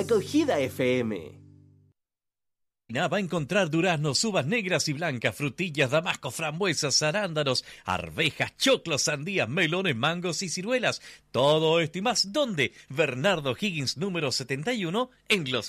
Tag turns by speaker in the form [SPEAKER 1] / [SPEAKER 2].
[SPEAKER 1] Acogida FM.
[SPEAKER 2] Va a encontrar duraznos, uvas negras y blancas, frutillas, damascos, frambuesas, arándanos, arvejas, choclos, sandías, melones, mangos y ciruelas. Todo esto y más, ¿dónde? Bernardo Higgins número 71, en Los